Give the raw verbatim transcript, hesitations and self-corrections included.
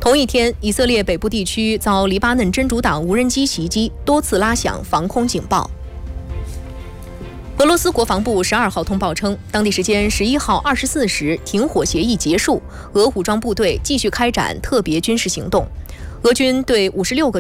同一天，以色列北部地区遭黎巴嫩真主党无人机袭击，多次拉响防空警报。俄罗斯国防部十二号通报称，当地时间十一号二十四时，停火协议结束，俄武装部队继续开展特别军事行动。俄军对五十六个